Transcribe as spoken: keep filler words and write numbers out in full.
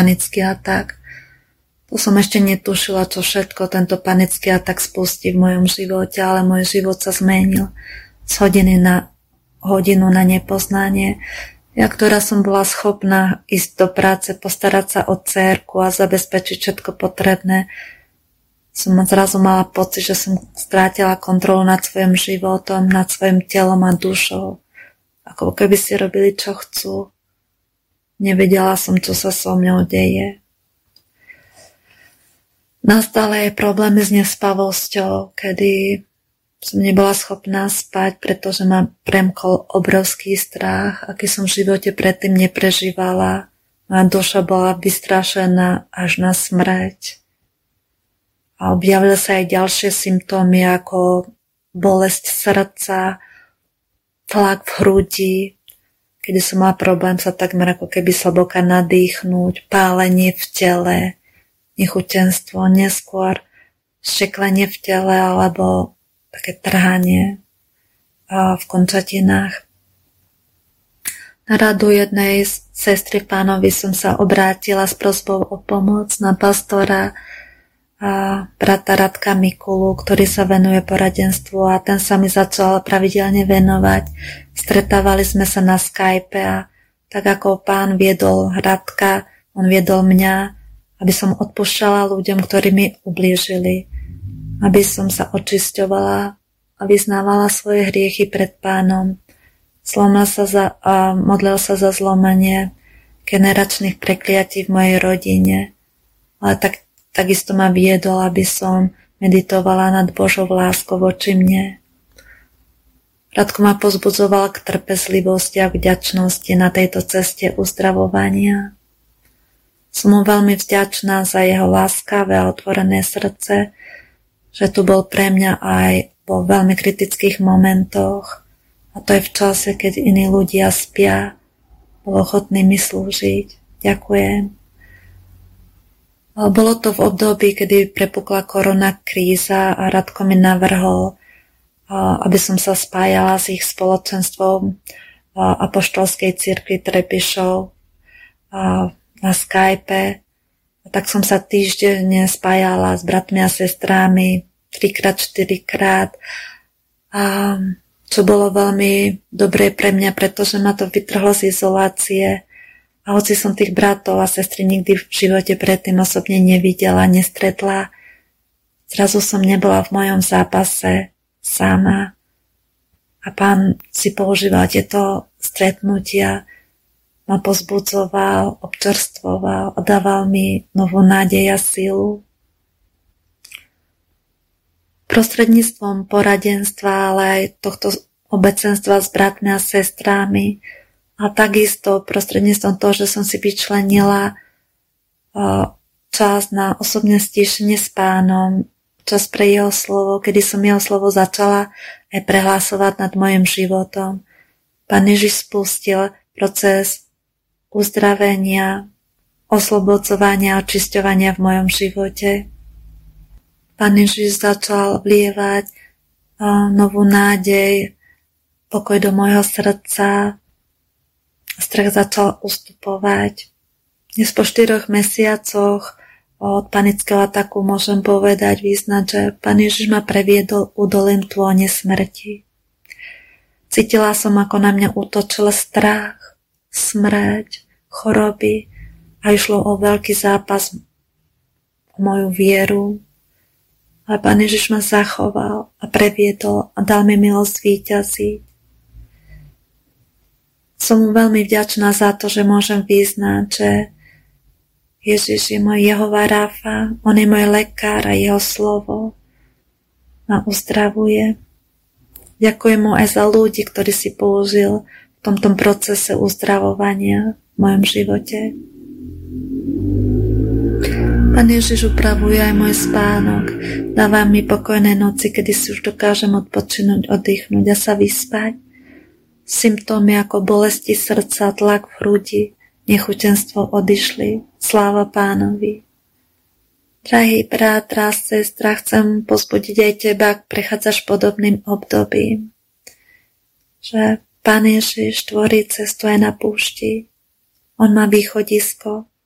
panický atak. To som ešte netušila, čo všetko tento panický atak spustí v mojom živote, ale môj život sa zmenil z hodiny na hodinu na nepoznanie. Ja, ktorá som bola schopná ísť do práce, postarať sa o dcérku a zabezpečiť všetko potrebné, som zrazu mala pocit, že som strátila kontrolu nad svojim životom, nad svojim telom a dušou. Ako keby si robili, čo chcú. Nevedela som, čo sa so mnou deje. Nastali aj problémy s nespavosťou, kedy som nebola schopná spať, pretože ma premkol obrovský strach, aký som v živote predtým neprežívala. Moja duša bola vystrašená až na smrť. A objavili sa aj ďalšie symptómy ako bolesť srdca, tlak v hrudi, kedy som mala problém sa takmer ako keby slboka nadýchnúť, pálenie v tele, nechutenstvo, neskôr šteklenie v tele alebo také trhanie v končatinách. Na radu jednej sestry Pánovi som sa obrátila s prosbou o pomoc na pastora a brata Radka Mikulu, ktorý sa venuje poradenstvu, a ten sa mi začal pravidelne venovať. Stretávali sme sa na Skype a tak ako Pán viedol Radka, on viedol mňa, aby som odpúšťala ľuďom, ktorí mi ublížili, aby som sa očisťovala a vyznávala svoje hriechy pred Pánom. Slomil sa za, a modlil sa za zlomenie generačných prekliatí v mojej rodine, ale tak Takisto ma viedol, aby som meditovala nad Božou láskou voči mne. Radko ma pozbudzoval k trpezlivosti a vďačnosti na tejto ceste uzdravovania. Som mu veľmi vďačná za jeho láskavé a otvorené srdce, že tu bol pre mňa aj vo veľmi kritických momentoch, a to je v čase, keď iní ľudia spia, bol ochotný mi slúžiť. Ďakujem. Bolo to v období, kedy prepukla korona kríza a Radko mi navrhol, aby som sa spájala s ich spoločenstvom apoštolskej cirkvi Trebišov na Skype. Tak som sa týždenne spájala s bratmi a sestrami trikrát, štyrikrát, čo bolo veľmi dobré pre mňa, pretože ma to vytrhlo z izolácie. A hoci som tých bratov a sestry nikdy v živote predtým osobne nevidela, nestretla, zrazu som nebola v mojom zápase sama. A Pán si používal tieto stretnutia, ma pozbudzoval, občerstvoval a dával mi novú nádej a silu. Prostredníctvom poradenstva, ale aj tohto obecenstva s bratmi a sestrami, a takisto prostredníctvom toho, že som si vyčlenila čas na osobné stíšenie s Pánom, čas pre jeho slovo, kedy som jeho slovo začala aj prehlásovať nad mojim životom. Pán Ježiš spustil proces uzdravenia, oslobodzovania a očisťovania v mojom živote. Pán Ježiš začal vlievať novú nádej, pokoj do môjho srdca, strach začal ustupovať. Dnes po štyroch mesiacoch od panického ataku môžem povedať, vyznať, že Pán Ježiš ma previedol údolím tône smrti. Cítila som, ako na mňa útočil strach, smrť, choroby a išlo o veľký zápas o moju vieru. Ale Pán Ježiš ma zachoval a previedol a dal mi milosť víťaziť. Som mu veľmi vďačná za to, že môžem vyznať, že Ježiš je môj Jehova Rafa, on je môj lekár a jeho slovo ma uzdravuje. Ďakujem mu aj za ľudí, ktorí si použil v tomto procese uzdravovania v mojom živote. Pán Ježiš upravuje aj môj spánok, dáva mi pokojné noci, kedy si už dokážem odpočinúť, oddychnúť a sa vyspať. Symptómy ako bolesti srdca, tlak v hrudi, nechutenstvo odišli. Sláva Pánovi. Drahý brat, drahá sestra, chcem pozbudiť aj teba, ak prechádzaš podobným obdobím, že Pán Ježiš tvorí cestu aj na púšti. On má východisko.